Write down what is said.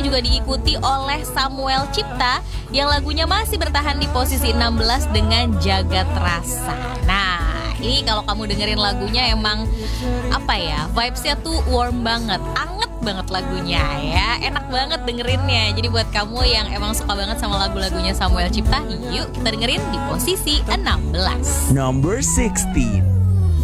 juga diikuti oleh Samuel Cipta yang lagunya masih bertahan di posisi 16 dengan Jagat Rasa. Nah, ini kalau kamu dengerin lagunya emang apa ya, vibes-nya tuh warm banget, anget banget lagunya ya, enak banget dengerinnya. Jadi buat kamu yang emang suka banget sama lagu-lagunya Samuel Cipta, yuk kita dengerin di posisi 16. Number 16.